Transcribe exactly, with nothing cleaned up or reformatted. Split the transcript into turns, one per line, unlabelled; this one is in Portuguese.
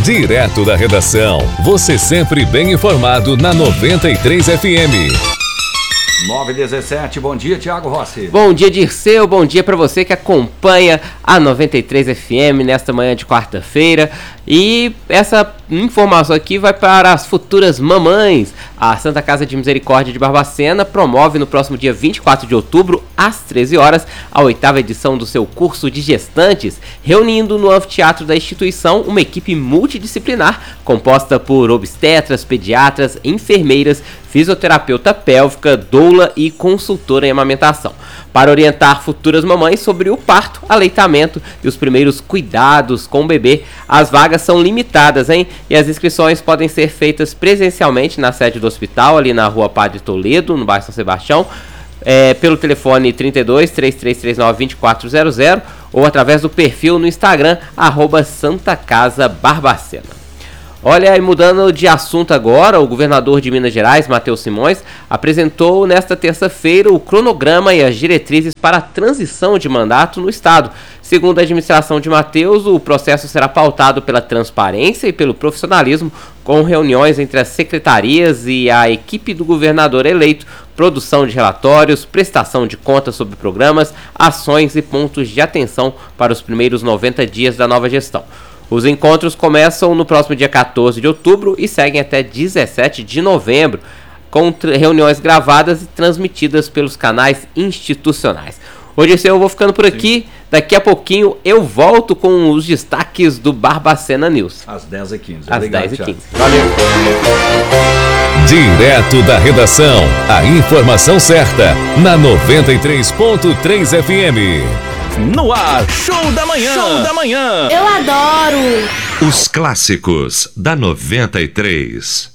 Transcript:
Direto da redação, você sempre bem informado na noventa e três F M.
nove e dezessete, bom dia, Thiago Rossi.
Bom dia, Dirceu, bom dia para você que acompanha a noventa e três F M nesta manhã de quarta-feira. E essa informação aqui vai para as futuras mamães. A Santa Casa de Misericórdia de Barbacena promove no próximo dia vinte e quatro de outubro, às treze horas, a oitava edição do seu curso de gestantes, reunindo no anfiteatro da instituição uma equipe multidisciplinar composta por obstetras, pediatras, enfermeiras, fisioterapeuta pélvica, doula e consultora em amamentação, para orientar futuras mamães sobre o parto, aleitamento e os primeiros cuidados com o bebê. As vagas são limitadas, hein? E as inscrições podem ser feitas presencialmente na sede do hospital, ali na Rua Padre Toledo, no bairro São Sebastião, é, pelo telefone trinta e dois, três três três nove, vinte e quatro zero zero ou através do perfil no Instagram, arroba Santa Casa Barbacena. Olha, e mudando de assunto agora, o governador de Minas Gerais, Matheus Simões, apresentou nesta terça-feira o cronograma e as diretrizes para a transição de mandato no estado. Segundo a administração de Matheus, o processo será pautado pela transparência e pelo profissionalismo, com reuniões entre as secretarias e a equipe do governador eleito, produção de relatórios, prestação de contas sobre programas, ações e pontos de atenção para os primeiros noventa dias da nova gestão. Os encontros começam no próximo dia quatorze de outubro e seguem até dezessete de novembro, com reuniões gravadas e transmitidas pelos canais institucionais. Hoje eu vou ficando por aqui. Sim. Daqui a pouquinho eu volto com os destaques do Barbacena News.
Às dez e quinze.
Às
Obrigado,
dez e quinze.
Thiago.
Valeu.
Direto da redação, a informação certa, na noventa e três ponto três F M.
No ar, Show da Manhã. Show da Manhã.
Eu adoro.
Os clássicos da noventa e três.